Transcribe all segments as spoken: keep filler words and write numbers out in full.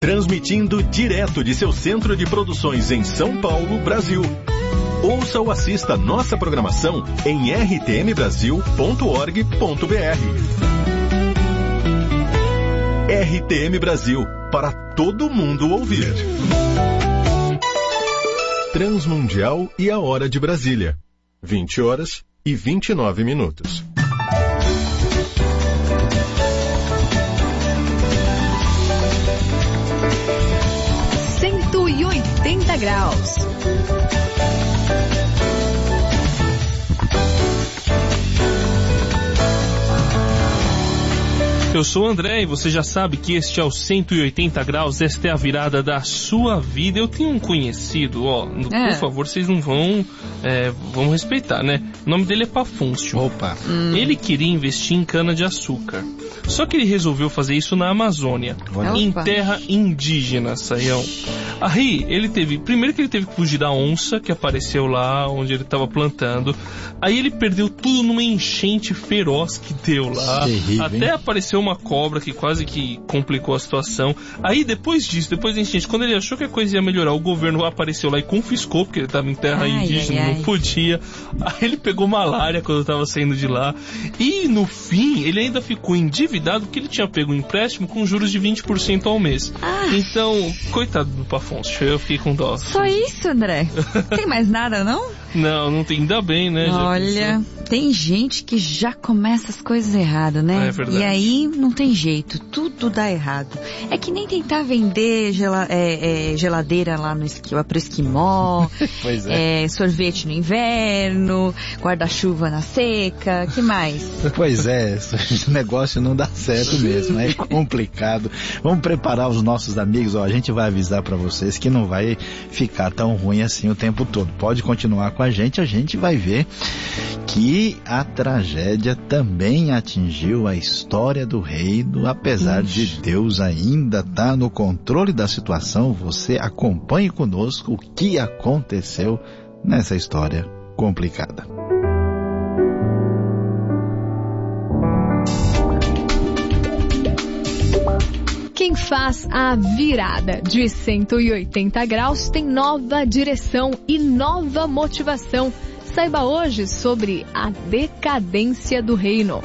Transmitindo direto de seu centro de produções em São Paulo, Brasil. Ouça ou assista nossa programação em r t m brasil ponto org ponto b r. R T M Brasil, para todo mundo ouvir. Transmundial e a Hora de Brasília. vinte horas e vinte e nove minutos. cento e oitenta graus. Eu sou o André e você já sabe que este é o cento e oitenta graus, esta é a virada da sua vida. Eu tenho um conhecido, ó, é. Por favor, vocês não vão, é, vão respeitar, né? O nome dele é Pafúncio. Opa! Hum. Ele queria investir em cana-de-açúcar, só que ele resolveu fazer isso na Amazônia, Opa. em terra indígena, Saião. Aí, ele teve, primeiro que ele teve que fugir da onça que apareceu lá onde ele estava plantando. Aí ele perdeu tudo numa enchente feroz que deu lá. Terrível, Até hein? apareceu uma cobra que quase que complicou a situação. Aí depois disso, depois da enchente, quando ele achou que a coisa ia melhorar, o governo apareceu lá e confiscou, porque ele estava em terra ai, indígena, ai, ai. não podia. Aí ele pegou malária quando estava saindo de lá. E no fim, ele ainda ficou endividado porque ele tinha pego um empréstimo com juros de vinte por cento ao mês. Ah. Então, coitado do Pafúncio, eu fiquei com dó. Só isso, André? Tem mais nada, não? Não, não tem, ainda bem, né? Olha, tem gente que já começa as coisas errado, né? É verdade. E aí não tem jeito, tudo dá errado. É que nem tentar vender gela, é, é, geladeira lá no esqui, pro esquimó, pois é. É, sorvete no inverno, guarda-chuva na seca, que mais? Pois é, esse negócio não dá certo mesmo, é complicado. Vamos preparar os nossos amigos, ó, a gente vai avisar pra vocês que não vai ficar tão ruim assim o tempo todo. Pode continuar com a gente, a gente vai ver que a tragédia também atingiu a história do reino, apesar de Deus ainda estar no controle da situação. Você acompanhe conosco o que aconteceu nessa história complicada. Quem faz a virada de cento e oitenta graus tem nova direção e nova motivação. Saiba hoje sobre a decadência do reino.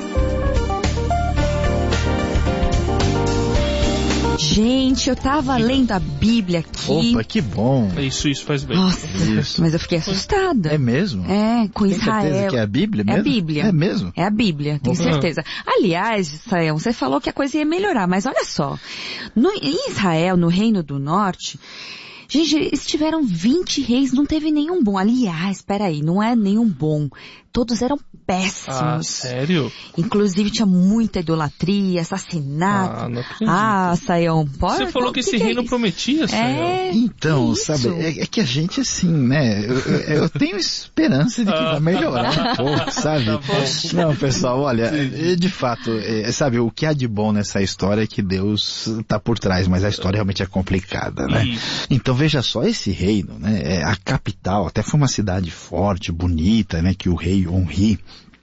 Gente, eu tava lendo a Bíblia aqui. Opa, que bom. Isso, isso faz bem. Nossa, isso. Mas eu fiquei assustada. É mesmo? É, com Tem Israel. certeza que é a Bíblia mesmo? É a Bíblia. É mesmo? É a Bíblia, tenho Opa. certeza. Aliás, Israel, você falou que a coisa ia melhorar, mas olha só. No, em Israel, no Reino do Norte, gente, eles tiveram vinte reis, não teve nenhum bom. Aliás, peraí, não é nenhum bom. Todos eram péssimos. Ah, sério? Inclusive tinha muita idolatria, assassinato. Ah, não acredito. Ah, Saião, pode... Você falou que, que esse que reino é prometia, Saião. É, então, isso. sabe, é, é que a gente assim, né, eu, eu, eu tenho esperança de que vai melhorar um pouco, sabe? Tá bom. Não, pessoal, olha, de fato, é, sabe, o que há de bom nessa história é que Deus está por trás, mas a história realmente é complicada, né? Isso. Então veja só, esse reino, né, é a capital, até foi uma cidade forte, bonita, né, que o rei Onri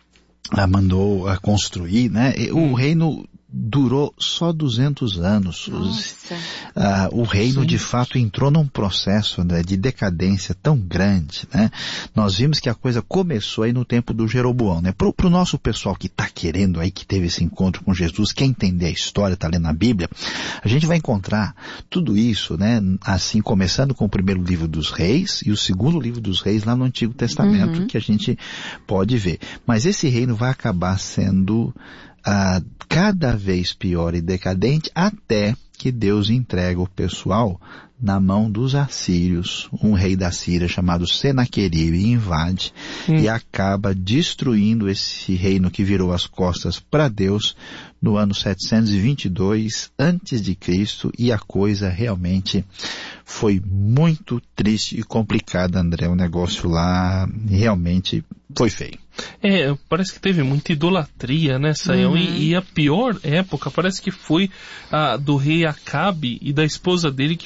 a mandou a construir, né? O reino durou só duzentos anos. Nossa. Ah, o reino, Sim. de fato, entrou num processo, né, de decadência tão grande, né? Nós vimos que a coisa começou aí no tempo do Jeroboão, né? Pro, pro nosso pessoal que está querendo aí, que teve esse encontro com Jesus, quer entender a história, está lendo a Bíblia, a gente vai encontrar tudo isso, né? Assim, começando com o primeiro livro dos reis e o segundo livro dos reis lá no Antigo Testamento, uhum. que a gente pode ver. Mas esse reino vai acabar sendo ah, cada vez pior e decadente, até que Deus entrega o pessoal na mão dos assírios. Um rei da Síria chamado Senaqueribe invade hum. e acaba destruindo esse reino que virou as costas para Deus no ano setecentos e vinte e dois antes de Cristo, e a coisa realmente foi muito triste e complicada, André. O negócio lá realmente foi feio. É, parece que teve muita idolatria, né, Saião? Uhum. E, e a pior época parece que foi a do rei Acabe e da esposa dele, que foi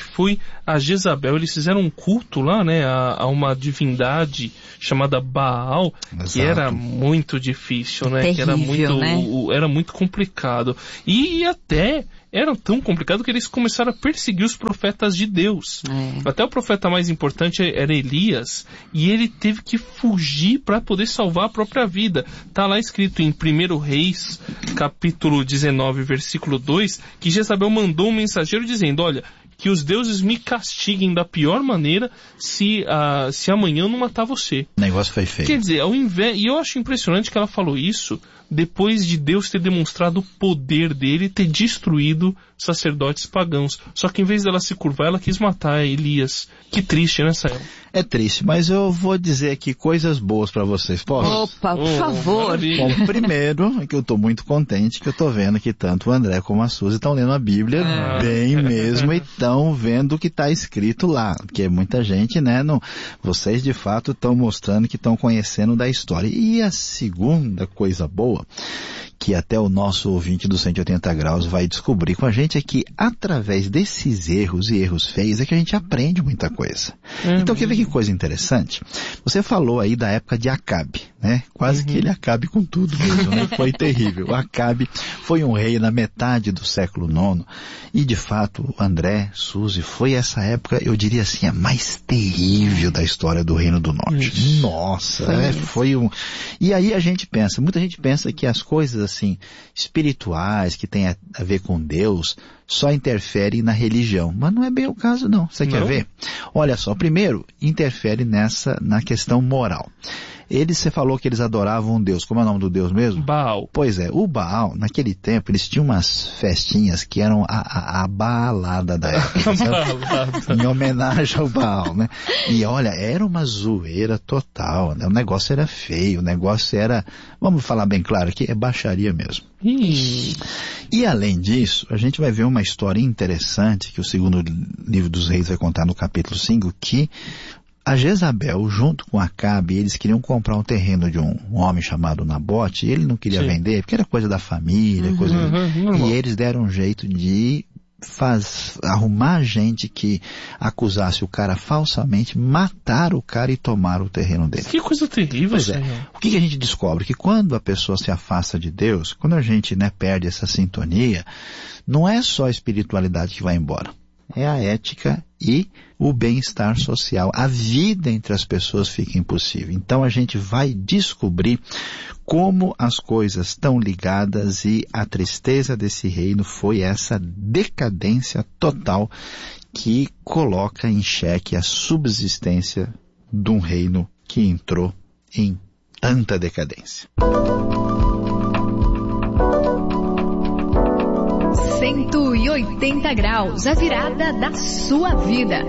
a Jezabel, eles fizeram um culto lá, né, a, a uma divindade chamada Baal, Exato. que era muito difícil, né, Terrível, que era muito, né? o, era muito complicado. E, e até era tão complicado que eles começaram a perseguir os profetas de Deus. É. Até o profeta mais importante era Elias, e ele teve que fugir para poder salvar a própria vida. Tá lá escrito em primeiro Reis, capítulo dezenove, versículo dois, que Jezabel mandou um mensageiro dizendo, olha, que os deuses me castiguem da pior maneira se, uh, se amanhã eu não matar você. O negócio foi feio. Quer dizer, ao invés... E eu acho impressionante que ela falou isso depois de Deus ter demonstrado o poder dele e ter destruído sacerdotes pagãos. Só que em vez dela se curvar, ela quis matar Elias. Que triste, né, Sayão? É triste, mas eu vou dizer aqui coisas boas pra vocês. Posso? Opa, por oh, favor. Maravilha. Bom, primeiro, é que eu tô muito contente que eu tô vendo que tanto o André como a Suzy estão lendo a Bíblia ah. bem mesmo e estão vendo o que está escrito lá. Porque muita gente, né, não, vocês de fato estão mostrando que estão conhecendo da história. E a segunda coisa boa, que até o nosso ouvinte do cento e oitenta graus vai descobrir com a gente, é que através desses erros e erros feios é que a gente aprende muita coisa. Uhum. Então, quer ver que coisa interessante? Você falou aí da época de Acabe, né? Quase uhum. que ele acabe com tudo mesmo, né? Foi terrível. Acabe foi um rei na metade do século nono e, de fato, André, Suzy, foi essa época, eu diria assim, a mais terrível da história do Reino do Norte. Isso. Nossa, foi, é, foi um... E aí a gente pensa, muita gente pensa que as coisas assim, espirituais, que tem a, a ver com Deus, só interfere na religião. Mas não é bem o caso, não. Você não. quer ver? Olha só, primeiro, interfere nessa, na questão moral. Eles, você falou que eles adoravam um Deus. Como é o nome do Deus mesmo? Baal. Pois é, o Baal, naquele tempo, eles tinham umas festinhas que eram a, a, a balada da época. Em homenagem ao Baal, né? E olha, era uma zoeira total, né? O negócio era feio, o negócio era, vamos falar bem claro aqui, é baixaria mesmo. Ih. E além disso, a gente vai ver uma história interessante que o segundo livro dos reis vai contar no capítulo cinco, que a Jezabel, junto com Acabe, eles queriam comprar um terreno de um, um homem chamado Nabote, e ele não queria Sim. vender, porque era coisa da família, uhum, coisa... Uhum, e eles deram um jeito de faz, arrumar gente que acusasse o cara falsamente, matar o cara e tomar o terreno dele. Que coisa terrível, pois é. O que, que a gente descobre? Que quando a pessoa se afasta de Deus, quando a gente, né, perde essa sintonia, não é só a espiritualidade que vai embora. É a ética e o bem-estar social. A vida entre as pessoas fica impossível. Então a gente vai descobrir como as coisas estão ligadas e a tristeza desse reino foi essa decadência total que coloca em xeque a subsistência de um reino que entrou em tanta decadência. cento e oitenta graus, a virada da sua vida.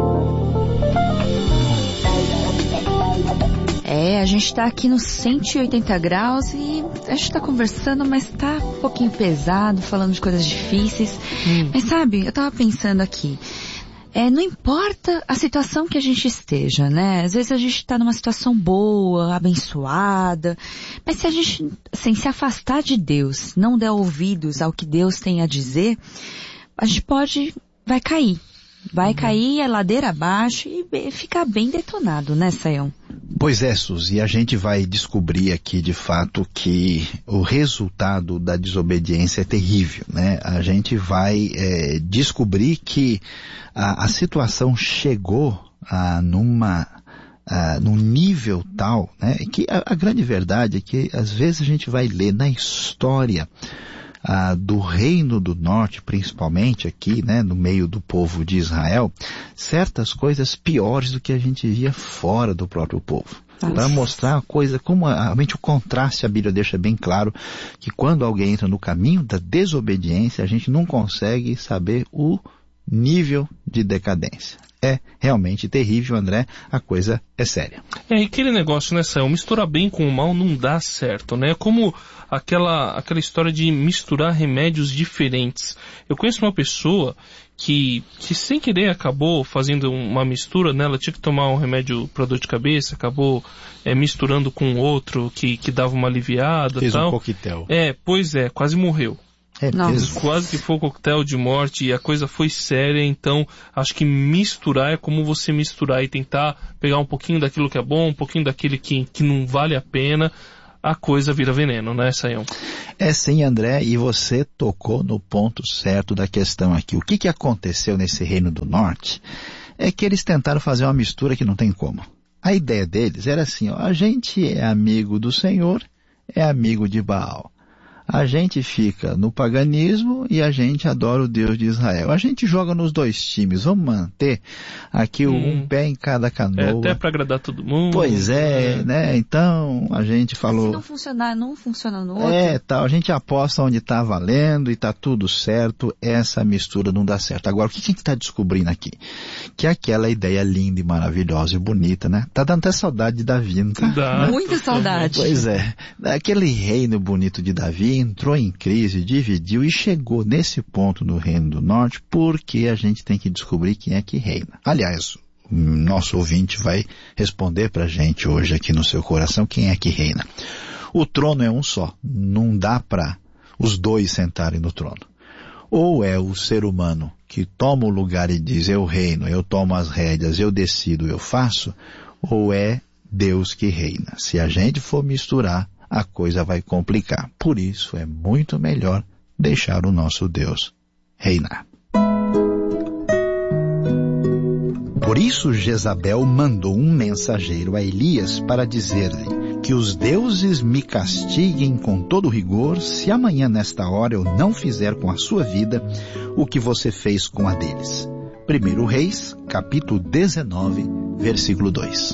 É, a gente tá aqui no cento e oitenta graus e a gente tá conversando, mas tá um pouquinho pesado, falando de coisas difíceis. Hum. Mas sabe, eu tava pensando aqui, é, não importa a situação que a gente esteja, né? Às vezes a gente tá numa situação boa, abençoada, mas se a gente, assim, se afastar de Deus, não der ouvidos ao que Deus tem a dizer, a gente pode, vai cair. Vai uhum. cair a ladeira abaixo e ficar bem detonado, né, Sayão? Pois é, Suzy, e a gente vai descobrir aqui de fato que o resultado da desobediência é terrível, né? A gente vai é, descobrir que a, a situação chegou a, numa, a, num nível tal, né? Que a, a grande verdade é que às vezes a gente vai ler na história Ah, do Reino do Norte, principalmente aqui, né, no meio do povo de Israel, certas coisas piores do que a gente via fora do próprio povo. Para mostrar a coisa, como realmente o contraste, a Bíblia deixa bem claro que quando alguém entra no caminho da desobediência, a gente não consegue saber o nível de decadência. É realmente terrível, André, a coisa é séria. É, e aquele negócio, né, Sayão, misturar bem com o mal não dá certo, né? É como aquela, aquela história de misturar remédios diferentes. Eu conheço uma pessoa que, que sem querer acabou fazendo uma mistura, né? Ela tinha que tomar um remédio para dor de cabeça, acabou é, misturando com outro que, que dava uma aliviada. Fez tal. um coquetel. É, pois é, quase morreu. É mesmo. Quase que foi um coquetel de morte e a coisa foi séria, então acho que misturar é como você misturar e tentar pegar um pouquinho daquilo que é bom, um pouquinho daquele que, que não vale a pena, a coisa vira veneno, né, Sayão? É sim, André, e você tocou no ponto certo da questão aqui. O que, que aconteceu nesse Reino do Norte é que eles tentaram fazer uma mistura que não tem como. A ideia deles era assim, ó, a gente é amigo do Senhor, é amigo de Baal. A gente fica no paganismo e a gente adora o Deus de Israel. A gente joga nos dois times. Vamos manter aqui hum, um pé em cada canoa. É até para agradar todo mundo. Pois é, é, né? Então a gente falou... Se não funcionar, não funciona no outro. É, tal. A gente aposta onde está valendo e está tudo certo. Essa mistura não dá certo. Agora, o que a gente está descobrindo aqui? Que é aquela ideia linda e maravilhosa e bonita, né? Tá dando até saudade de Davi, não tá? Dá. Né? Muita saudade. Pois é. Aquele reino bonito de Davi entrou em crise, dividiu e chegou nesse ponto no Reino do Norte porque a gente tem que descobrir quem é que reina. Aliás, o nosso ouvinte vai responder pra gente hoje aqui no seu coração quem é que reina. O trono é um só, não dá para os dois sentarem no trono. Ou é o ser humano que toma o lugar e diz eu reino, eu tomo as rédeas, eu decido, eu faço, ou é Deus que reina. Se a gente for misturar, a coisa vai complicar. Por isso é muito melhor deixar o nosso Deus reinar. Por isso Jezabel mandou um mensageiro a Elias para dizer-lhe que os deuses me castiguem com todo rigor se amanhã nesta hora eu não fizer com a sua vida o que você fez com a deles. primeiro Reis, capítulo dezenove, versículo dois.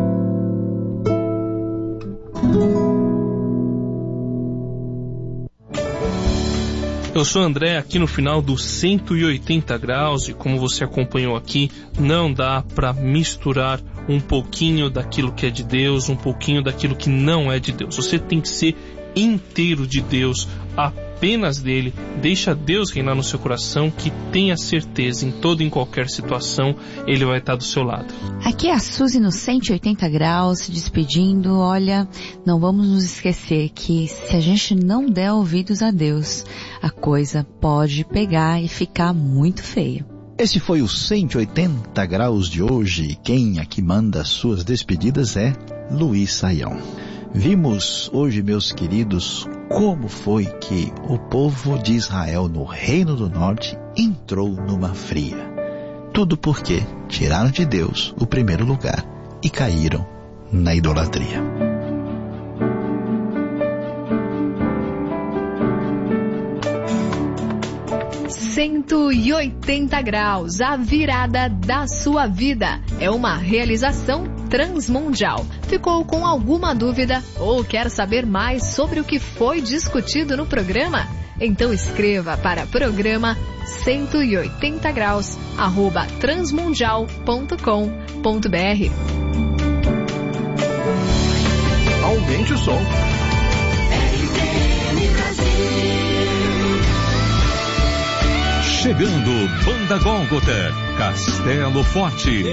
Eu sou o André, aqui no final do cento e oitenta graus, e como você acompanhou aqui, não dá para misturar um pouquinho daquilo que é de Deus, um pouquinho daquilo que não é de Deus. Você tem que ser inteiro de Deus, apenas dele. Deixa Deus reinar no seu coração, que tenha certeza, em toda e em qualquer situação, ele vai estar do seu lado. Aqui é a Suzy no cento e oitenta graus, se despedindo. Olha, não vamos nos esquecer que se a gente não der ouvidos a Deus, a coisa pode pegar e ficar muito feio. Esse foi o cento e oitenta graus de hoje. Quem aqui manda as suas despedidas é Luiz Saião. Vimos hoje, meus queridos, como foi que o povo de Israel no Reino do Norte entrou numa fria. Tudo porque tiraram de Deus o primeiro lugar e caíram na idolatria. cento e oitenta graus, a virada da sua vida. É uma realização transmundial. Ficou com alguma dúvida ou quer saber mais sobre o que foi discutido no programa? Então escreva para programa cento e oitenta graus, arroba transmundial ponto com ponto br. Aumente o som. Chegando, Banda Gólgota, Castelo Forte.